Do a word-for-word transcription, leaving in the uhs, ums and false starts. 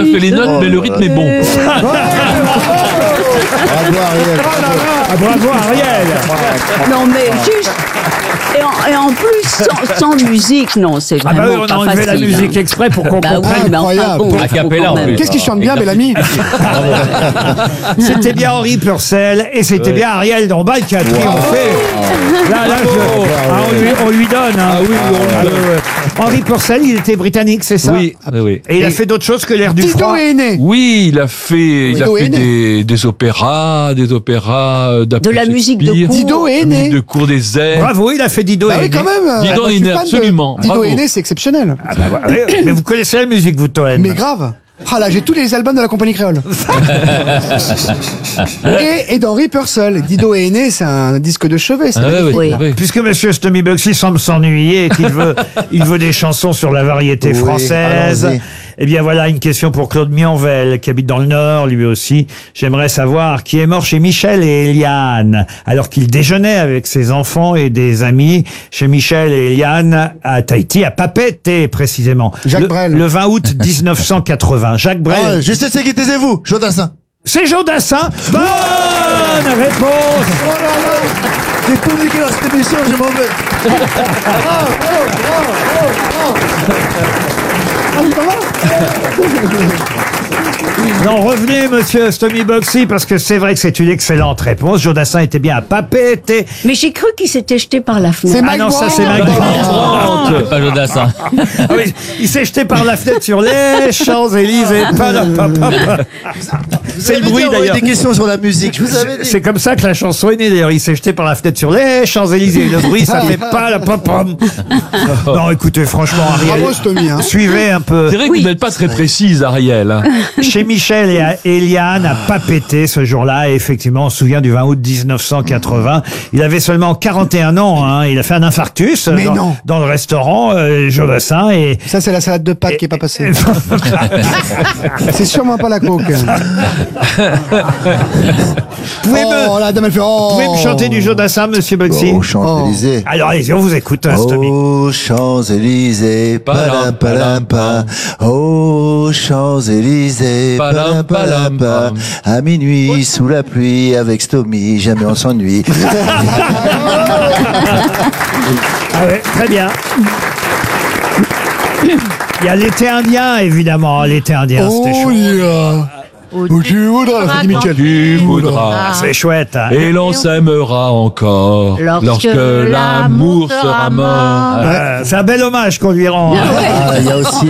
fait les notes, mais le rythme est bon. Bravo Ariel. Ah, bravo Ariel. Non, mais juste. Et en, et en plus, sans, sans musique, non, c'est Ah vraiment bah oui, on pas a enlevé facile. la musique hein. exprès pour qu'on Bah oui, comprenne. mais enfin Incroyable. bon. A faut cappella, quand en même. plus. Qu'est-ce qu'il chante bien, Bellamy? C'était bien Henri Purcell et c'était bien Ariel Dombal qui a triomphé. Là, là, je- ah, on, lui, on lui donne. hein. Ah oui, on lui Ah, donne. ouais, ouais. Henri Purcell, il était britannique, c'est ça? Oui, oui, oui. Et il a fait d'autres choses que l'air du Dido froid. est né. Oui, il a fait, il a Dido fait est né. des, des opéras, des opéras euh, d'après De la musique de Shakespeare, cour. Dido est la né. musique de cour des airs. Bravo, il a fait Dido Bah et oui, quand même. Dido Moi, je est suis né, fan de- absolument. Dido Bravo. est né, c'est exceptionnel. Ah bah, voilà. mais, mais vous connaissez la musique, vous, Toen? Mais grave. Ah là, j'ai tous les albums de la compagnie créole. et, et d'Henri Purcell. Dido est né, c'est un disque de chevet. c'est Ah, ouais, magnifique. ouais, Oui. ouais. Puisque Monsieur Stomy Bugsy semble s'ennuyer et qu'il veut, il veut des chansons sur la variété Oui, française, allons-y. eh bien voilà une question pour Claude Mionvel, qui habite dans le Nord, lui aussi. J'aimerais savoir qui est mort chez Michel et Eliane, alors qu'il déjeunait avec ses enfants et des amis chez Michel et Eliane à Tahiti, à Papeete précisément. Jacques le, Brel. Le vingt août mille neuf cent quatre-vingts. Jacques Brel. Ah, je sais c'est qui, taisez-vous, Jodassin. C'est Jean Dassin. Bonne réponse. Oh là là, j'ai tout niqué dans cette émission, je m'en vais. Non, revenez, monsieur Stomy Bugsy, parce que c'est vrai que c'est une excellente réponse. Jodassin était bien à Papeete. Mais j'ai cru qu'il s'était jeté par la fenêtre. C'est Ah Mike non, ça Brandt. c'est Mike Brandt. C'est pas Jodassin. Ah oui, il s'est jeté par la fenêtre sur les Champs-Élysées. Pa, la, pa, pa, pa. C'est le bruit d'ailleurs. des questions sur la musique, je vous avais dit. C'est comme ça que la chanson est née d'ailleurs. Il s'est jeté par la fenêtre sur les Champs-Élysées. Le bruit, ça fait pas la pop pom. Non, écoutez, franchement, Ariel, Bravo, Stomy. Hein. suivez un peu. C'est vrai que Oui. vous n'êtes pas très précise, Ariel. hein. Chez Michel et à Eliane à Papeete ce jour-là. Et effectivement, on se souvient du vingt août mille neuf cent quatre-vingts. Il avait seulement quarante et un ans. Hein. Il a fait un infarctus Mais dans, non. dans le restaurant euh, Jodassin. Et Ça, c'est la salade de pâtes qui est pas passée. C'est sûrement pas la coke. pouvez me, Oh, la dame, elle fait oh. pouvez me chanter du Jodassin, monsieur Bugsy? Aux Champs-Élysées. Alors allez-y, on vous écoute, hein, Stomy. Aux Champs-Élysées, palam palam pam. Aux Champs-Élysées, palam palam pam. À minuit, sous la pluie, avec Stomy, jamais on s'ennuie. Ah ouais, très bien. Il y a l'été indien, évidemment. L'été indien, c'était Oh, chouette. yeah. Où tu voudras, la dit Michel. Tu voudras. Ah, c'est chouette. Hein. Et l'on s'aimera encore Lorsque lorsque l'amour l'amour sera sera mort. mort. Euh, c'est un bel hommage qu'on lui rend. hein. Ah, il y a aussi